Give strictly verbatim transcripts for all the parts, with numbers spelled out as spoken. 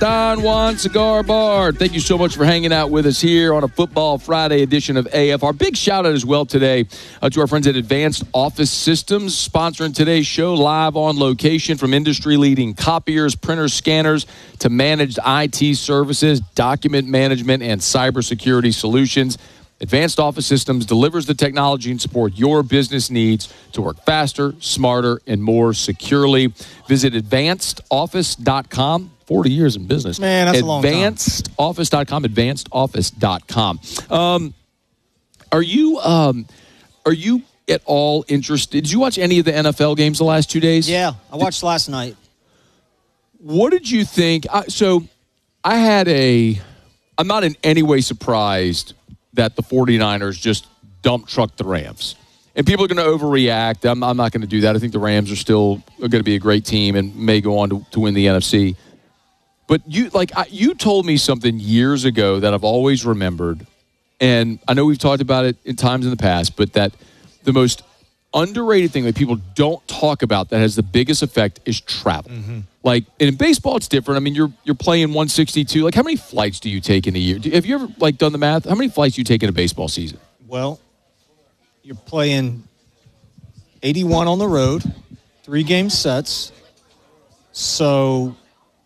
Don Juan Cigar Bar. Thank you so much for hanging out with us here on a Football Friday edition of A F R. Big shout out as well today uh, to our friends at Advanced Office Systems, sponsoring today's show live on location from industry-leading copiers, printers, scanners to managed I T services, document management, and cybersecurity solutions. Advanced Office Systems delivers the technology and support your business needs to work faster, smarter, and more securely. Visit advanced office dot com. forty years in business. Man, that's a long time. advanced office dot com, advanced office dot com. Um, are you um, are you at all interested? Did you watch any of the N F L games the last two days? Yeah, I watched did, last night. What did you think? I, so I had a – I'm not in any way surprised that the 49ers just dump truck the Rams. And people are going to overreact. I'm, I'm not going to do that. I think the Rams are still going to be a great team and may go on to, to win the N F C. But you like I, you told me something years ago that I've always remembered, and I know we've talked about it in times in the past, but that the most underrated thing that people don't talk about that has the biggest effect is travel. Mm-hmm. Like, and in baseball, it's different. I mean, you're you're playing one sixty-two. Like, how many flights do you take in a year? Do, have you ever like done the math? How many flights do you take in a baseball season? Well, you're playing eighty-one on the road, three game sets. So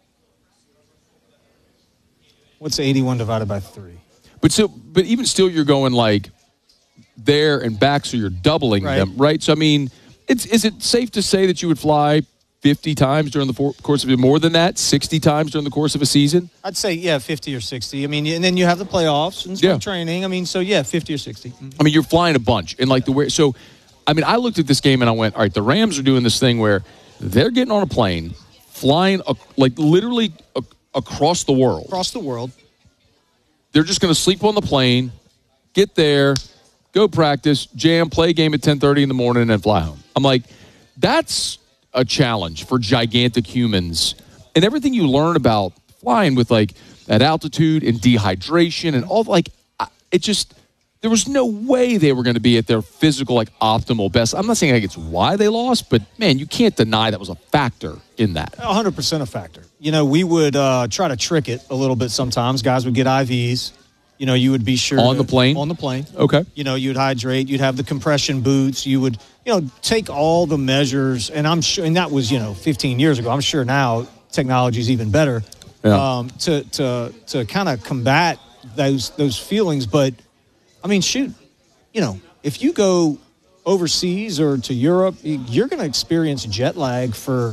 what's eighty-one divided by three? But so, but even still, you're going like there and back, so you're doubling right. them, right? So I mean, it's is it safe to say that you would fly fifty times during the for- course of it, more than that, sixty times during the course of a season? I'd say, yeah, fifty or sixty. I mean, and then you have the playoffs and spring yeah. training. I mean, so, yeah, fifty or sixty. I mean, you're flying a bunch. And, like, the way – so, I mean, I looked at this game and I went, all right, the Rams are doing this thing where they're getting on a plane, flying, a, like, literally a, across the world. Across the world. They're just going to sleep on the plane, get there, go practice, jam, play a game at ten thirty in the morning, and then fly home. I'm like, that's – a challenge for gigantic humans, and everything you learn about flying with like at altitude and dehydration and all like it just there was no way they were going to be at their physical like optimal best. I'm not saying like it's why they lost, but man, you can't deny that was a factor in that. one hundred percent a factor. You know, we would uh, try to trick it a little bit sometimes. Guys would get I Vs. You know, you would be sure on to, the plane. On the plane. Okay. You know, you'd hydrate. You'd have the compression boots. You would, you know, take all the measures. And I'm sure, and that was, you know, fifteen years ago. I'm sure now technology is even better yeah. um, to to to kind of combat those those feelings. But I mean, shoot, you know, if you go overseas or to Europe, you're going to experience jet lag for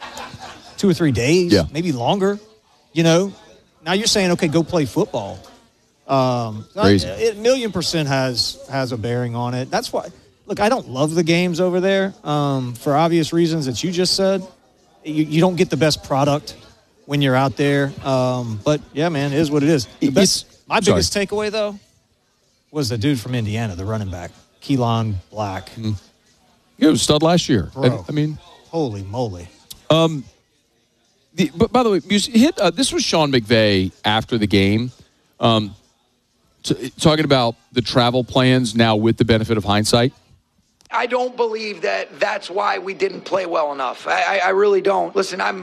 two or three days, yeah. maybe longer. You know, now you're saying, okay, go play football. Um, Crazy. It million percent has has a bearing on it. That's why. Look, I don't love the games over there um, for obvious reasons that you just said. You, you don't get the best product when you're out there. Um, but yeah, man, it is what it is. The best, my sorry. biggest takeaway though was the dude from Indiana, the running back, Keelan Black. Mm. He was a stud last year. Bro, I, I mean, holy moly. Um, the, but by the way, you hit uh, this was Sean McVay after the game. Um. T- talking about the travel plans now with the benefit of hindsight. I don't believe that that's why we didn't play well enough. I, I, I really don't. Listen, I'm